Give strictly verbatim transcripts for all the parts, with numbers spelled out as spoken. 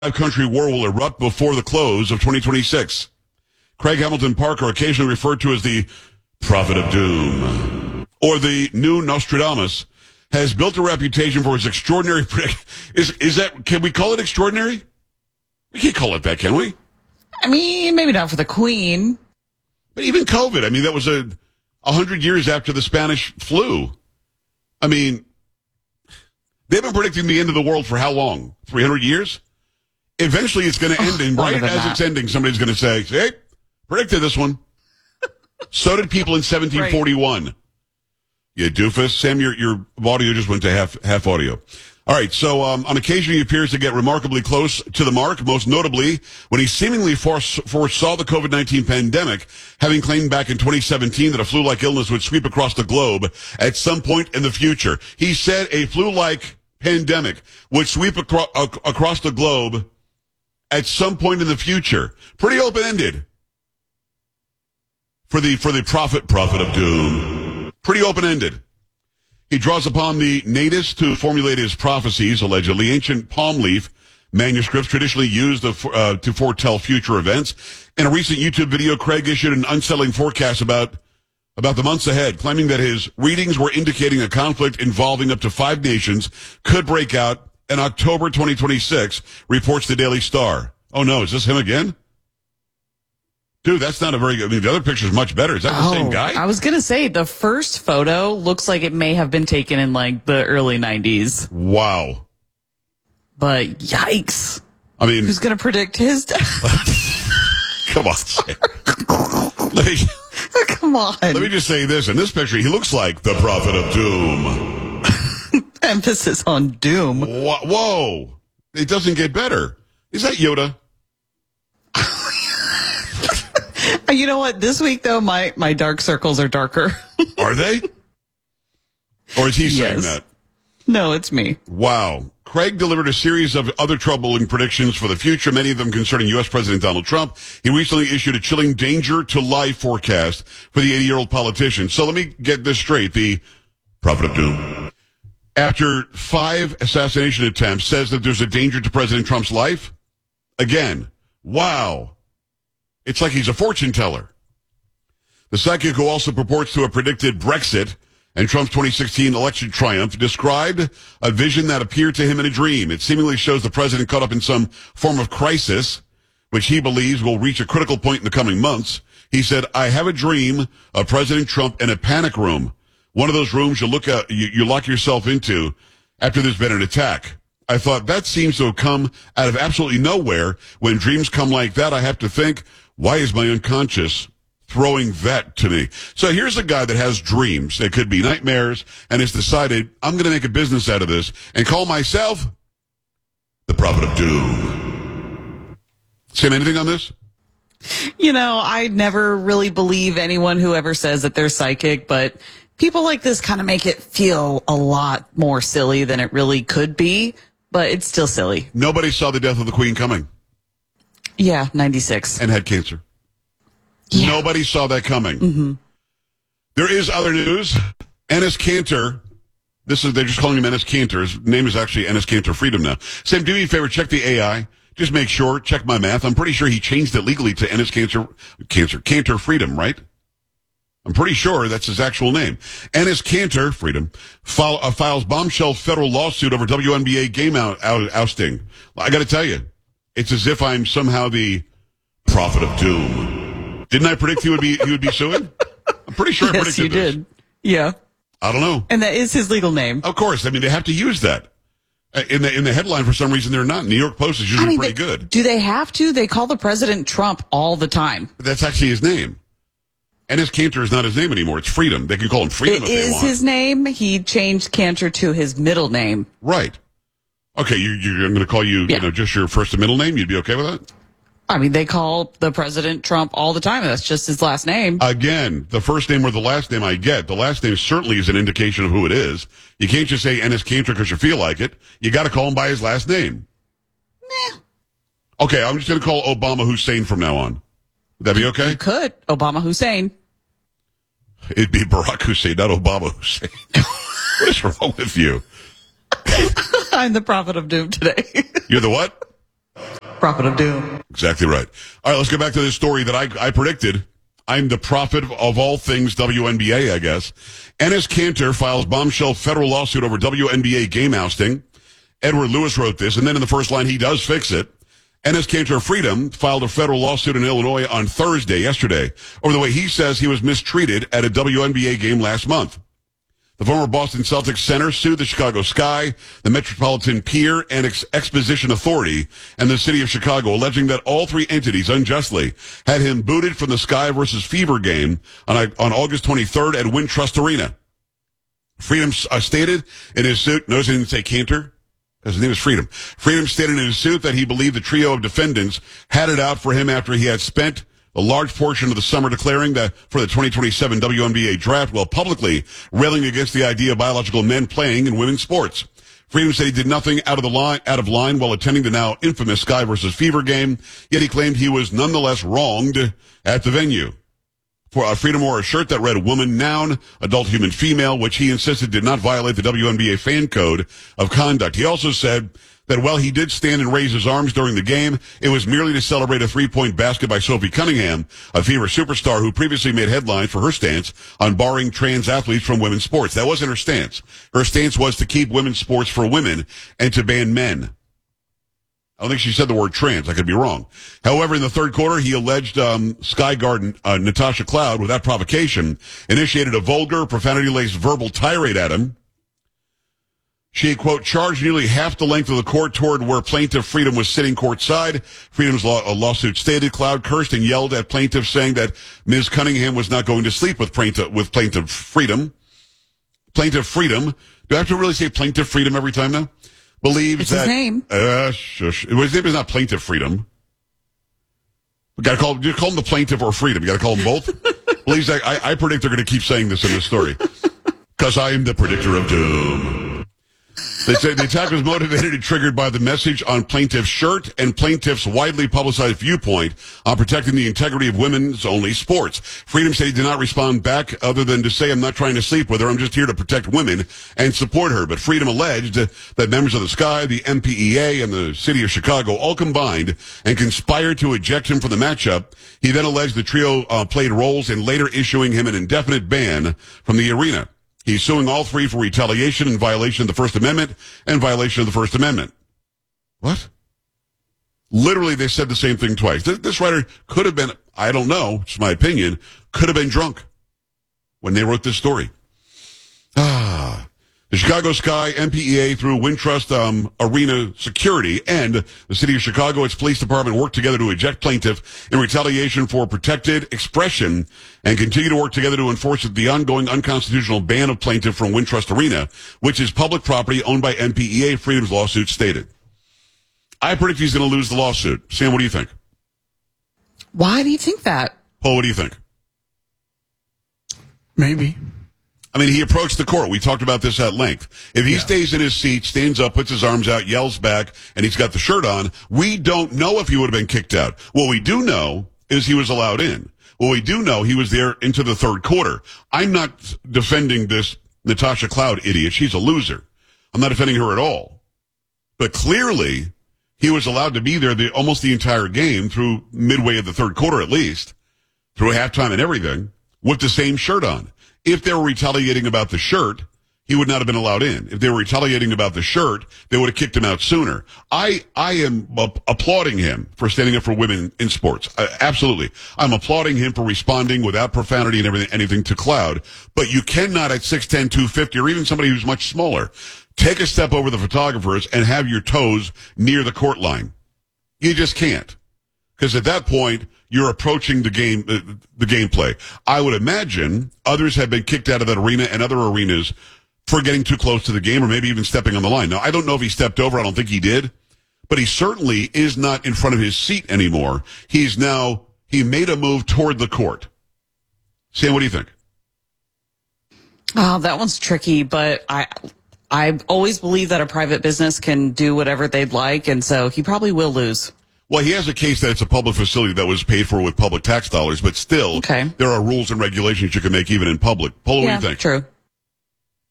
country war will erupt before the close of twenty twenty-six. Craig Hamilton Parker, occasionally referred to as the Prophet of Doom, or the new Nostradamus, has built a reputation for his extraordinary predict- is is that can we call it extraordinary? We can't call it that, can we? I mean, maybe not for the Queen. But even COVID, I mean, that was a a hundred years after the Spanish flu. I mean, they've been predicting the end of the world for how long? Three hundred years? Eventually, it's going to end, and right as that. it's ending, somebody's going to say, "Hey, predicted this one." So did people in seventeen forty-one. Right. Yeah, doofus. Sam, your your audio just went to half half audio. All right, so um, on occasion he appears to get remarkably close to the mark, most notably when he seemingly foresaw the COVID nineteen pandemic, having claimed back in twenty seventeen that a flu-like illness would sweep across the globe at some point in the future. He said a flu-like pandemic would sweep acro- ac- across the globe at some point in the future. Pretty open-ended for the for the prophet prophet of doom. Pretty open-ended. He draws upon the natives to formulate his prophecies, allegedly. Ancient palm leaf manuscripts traditionally used to, uh, to foretell future events. In a recent YouTube video, Craig issued an unsettling forecast about, about the months ahead, claiming that his readings were indicating a conflict involving up to five nations could break out in October twenty twenty-six, reports the Daily Star. Oh no, is this him again? Dude, that's not a very good. I mean, the other picture is much better. Is that the oh, same guy? I was going to say, the first photo looks like it may have been taken in, like, the early nineties. Wow. But, yikes. I mean... Who's going to predict his death? Come on, Sam. Let me, Come on. Let me just say this. In this picture, he looks like the Prophet of Doom. Emphasis on doom. Whoa. Whoa. It doesn't get better. Is that Yoda? You know what? This week, though, my, my dark circles are darker. Are they? Or is he saying yes. that? No, it's me. Wow. Craig delivered a series of other troubling predictions for the future, many of them concerning U S. President Donald Trump. He recently issued a chilling danger to life forecast for the eighty-year-old politician. So let me get this straight. The Prophet of Doom, after five assassination attempts, says that there's a danger to President Trump's life. Again, wow. It's like he's a fortune teller. The psychic, who also purports to have predicted Brexit and Trump's twenty sixteen election triumph, described a vision that appeared to him in a dream. It seemingly shows the president caught up in some form of crisis, which he believes will reach a critical point in the coming months. He said, "I have a dream of President Trump in a panic room, one of those rooms you look at, you, you lock yourself into after there's been an attack." I thought, that seems to have come out of absolutely nowhere. When dreams come like that, I have to think, why is my unconscious throwing that to me? So here's a guy that has dreams. They could be nightmares, and has decided, I'm going to make a business out of this and call myself the Prophet of Doom. Sam, anything on this? You know, I never really believe anyone who ever says that they're psychic, but people like this kind of make it feel a lot more silly than it really could be, but it's still silly. Nobody saw the death of the Queen coming. Yeah, ninety-six. And had cancer. Yeah. Nobody saw that coming. Mm-hmm. There is other news. Enes Kanter. This is, they're just calling him Enes Kanter. His name is actually Enes Kanter Freedom now. Sam, do me a favor, check the A I. Just make sure, check my math. I'm pretty sure he changed it legally to Enes Kanter, Cancer, Kanter Freedom, right? I'm pretty sure that's his actual name. Enes Kanter Freedom file, uh, files bombshell federal lawsuit over W N B A game out, out, ousting. I got to tell you, it's as if I'm somehow the Prophet of Doom. Didn't I predict he would be he would be suing? I'm pretty sure I yes, predicted you this. did. Yeah. I don't know. And that is his legal name. Of course. I mean, they have to use that. In the in the headline, for some reason, they're not. New York Post is usually I mean, pretty they, good. Do they have to? They call the president Trump all the time. But that's actually his name. Enes Kanter is not his name anymore. It's Freedom. They can call him Freedom it if they is want. his name. He changed Kanter to his middle name. Right. Okay, you, you're going to call you, yeah. you know, just your first and middle name? You'd be okay with that? I mean, they call the president Trump all the time. That's just his last name. Again, the first name or the last name I get. The last name certainly is an indication of who it is. You can't just say Enes Kanter because you feel like it. You got to call him by his last name. Nah. Okay, I'm just going to call Obama Hussein from now on. Would that be okay? You could. Obama Hussein. It'd be Barack Hussein, not Obama Hussein. What is wrong with you? I'm the Prophet of Doom today. You're the what? prophet of doom. Exactly right. All right, let's get back to this story that I, I predicted. I'm the prophet of all things W N B A, I guess. Enes Kanter files bombshell federal lawsuit over W N B A game ousting. Edward Lewis wrote this, and then in the first line, he does fix it. Enes Kanter Freedom filed a federal lawsuit in Illinois on Thursday, yesterday, over the way he says he was mistreated at a W N B A game last month. The former Boston Celtics center sued the Chicago Sky, the Metropolitan Pier and Ex- Exposition Authority, and the city of Chicago, alleging that all three entities unjustly had him booted from the Sky versus Fever game on, on August twenty-third at Wintrust Arena. Freedom uh, stated in his suit, notice he didn't say Kanter, because his name is Freedom. Freedom stated in his suit that he believed the trio of defendants had it out for him after he had spent a large portion of the summer declaring that for the twenty twenty-seven W N B A draft while publicly railing against the idea of biological men playing in women's sports. Freedom said he did nothing out of the line, out of line while attending the now infamous Sky versus Fever game, yet he claimed he was nonetheless wronged at the venue. For uh, Freedom wore a shirt that read woman noun, adult human female, which he insisted did not violate the W N B A fan code of conduct. He also said that while he did stand and raise his arms during the game, it was merely to celebrate a three-point basket by Sophie Cunningham, a Fever superstar who previously made headlines for her stance on barring trans athletes from women's sports. That wasn't her stance. Her stance was to keep women's sports for women and to ban men. I don't think she said the word trans. I could be wrong. However, in the third quarter, he alleged um, Sky Guard uh, Natasha Cloud, without provocation, initiated a vulgar, profanity-laced verbal tirade at him. She, quote, charged nearly half the length of the court toward where plaintiff Freedom was sitting courtside. Freedom's law, a lawsuit stated Cloud cursed and yelled at plaintiff, saying that Miz Cunningham was not going to sleep with plaintiff, with plaintiff Freedom. Plaintiff Freedom. Do I have to really say plaintiff Freedom every time now? Believes it's that. His name. Uh, shush. His name is not plaintiff Freedom. We gotta call, you call him the plaintiff or Freedom. You gotta call them both. Believes that, I, I predict they're gonna keep saying this in this story. Cause I am the predictor of doom. They say the attack was motivated and triggered by the message on plaintiff's shirt and plaintiff's widely publicized viewpoint on protecting the integrity of women's only sports. Freedom said he did not respond back other than to say, I'm not trying to sleep with her. I'm just here to protect women and support her. But Freedom alleged that members of the Sky, the M P E A, and the city of Chicago all combined and conspired to eject him from the matchup. He then alleged the trio uh, played roles in later issuing him an indefinite ban from the arena. He's suing all three for retaliation in violation of the First Amendment and violation of the First Amendment. What? Literally, they said the same thing twice. This, this writer could have been, I don't know, it's my opinion, could have been drunk when they wrote this story. Ah. The Chicago Sky, M P E A, through Wintrust um, Arena Security, and the city of Chicago, its police department worked together to eject plaintiff in retaliation for protected expression and continue to work together to enforce the ongoing unconstitutional ban of plaintiff from Wintrust Arena, which is public property owned by M P E A, Freedom's lawsuit stated. I predict he's going to lose the lawsuit. Sam, what do you think? Why do you think that? Paul, what do you think? Maybe. I mean, he approached the court. We talked about this at length. If he yeah. stays in his seat, stands up, puts his arms out, yells back, and he's got the shirt on, we don't know if he would have been kicked out. What we do know is he was allowed in. What we do know, he was there into the third quarter. I'm not defending this Natasha Cloud idiot. She's a loser. I'm not defending her at all. But clearly, he was allowed to be there the, almost the entire game through midway of the third quarter at least, through halftime and everything, with the same shirt on. If they were retaliating about the shirt, he would not have been allowed in. If they were retaliating about the shirt, they would have kicked him out sooner. I, I am uh, applauding him for standing up for women in sports. Uh, absolutely. I'm applauding him for responding without profanity and everything, anything to Cloud. But you cannot at six ten, two fifty, or even somebody who's much smaller, take a step over the photographers and have your toes near the court line. You just can't. Because at that point, you're approaching the game, uh, the gameplay. I would imagine others have been kicked out of that arena and other arenas for getting too close to the game or maybe even stepping on the line. Now, I don't know if he stepped over. I don't think he did. But he certainly is not in front of his seat anymore. He's now, he made a move toward the court. Sam, what do you think? Oh, that one's tricky, but I, I always believe that a private business can do whatever they'd like, and so he probably will lose. Well, he has a case that it's a public facility that was paid for with public tax dollars, but still, okay. There are rules and regulations you can make even in public. Polo, yeah, what do you think? True.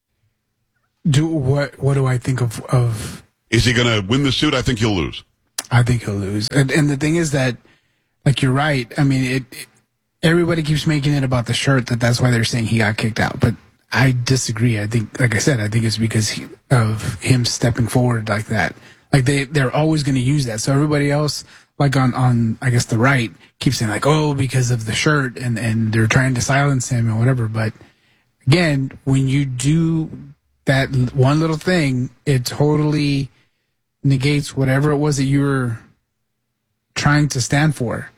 Do what? What do I think of? Of is he going to win the suit? I think he'll lose. I think he'll lose. And, and the thing is that, like, you're right. I mean, it, it everybody keeps making it about the shirt that that's why they're saying he got kicked out. But I disagree. I think, like I said, I think it's because he, of him stepping forward like that. Like they, they're always going to use that. So everybody else, like on, on, I guess the right, keeps saying like, oh, because of the shirt, and, and they're trying to silence him and whatever. But again, when you do that one little thing, it totally negates whatever it was that you were trying to stand for.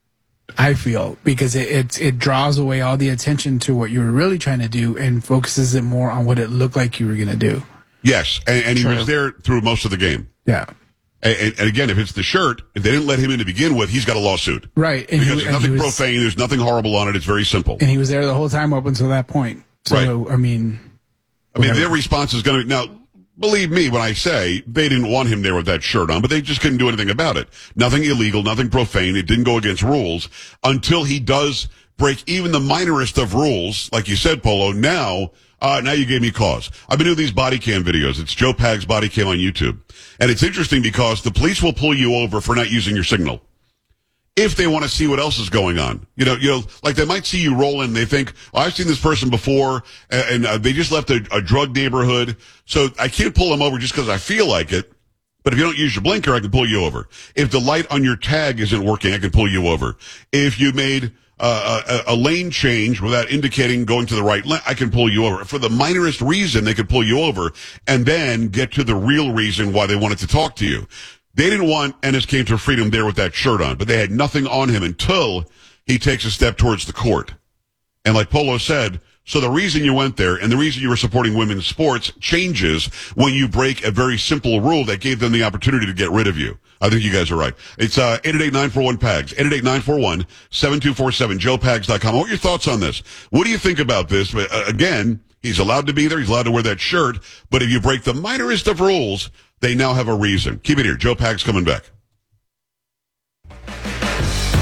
I feel, because it, it it draws away all the attention to what you were really trying to do and focuses it more on what it looked like you were going to do. Yes, and, and he True. was there through most of the game. Yeah. And, and, and again, if it's the shirt, if they didn't let him in to begin with, he's got a lawsuit. Right. And because he, there's and nothing he was, profane, there's nothing horrible on it, it's very simple. And he was there the whole time up until that point. So, Right. I mean... I mean, whatever. their response is going to... Now, believe me when I say they didn't want him there with that shirt on, but they just couldn't do anything about it. Nothing illegal, nothing profane. It didn't go against rules until he does break even the minorest of rules. Like you said, Polo, now, uh, now you gave me cause. I've been doing these body cam videos. It's Joe Pag's body cam on YouTube. And it's interesting because the police will pull you over for not using your signal if they want to see what else is going on. You know, you know, like they might see you roll in. They think, oh, I've seen this person before, and, and uh, they just left a, a drug neighborhood, so I can't pull them over just because I feel like it. But if you don't use your blinker, I can pull you over. If the light on your tag isn't working, I can pull you over. If you made uh, a, a lane change without indicating going to the right lane, I can pull you over. For the minorest reason, they could pull you over and then get to the real reason why they wanted to talk to you. They didn't want Ennis Came to Freedom there with that shirt on, but they had nothing on him until he takes a step towards the court. And like Polo said, so the reason you went there and the reason you were supporting women's sports changes when you break a very simple rule that gave them the opportunity to get rid of you. I think you guys are right. It's uh, eight eight eight, nine four one, P A G S, eight eight eight, nine four one, seven two four seven, joe pags dot com. What are your thoughts on this? What do you think about this? But, uh, again, he's allowed to be there. He's allowed to wear that shirt. But if you break the minorest of rules, they now have a reason. Keep it here. Joe Pags coming back.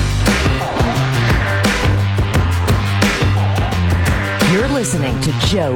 You're listening to Joe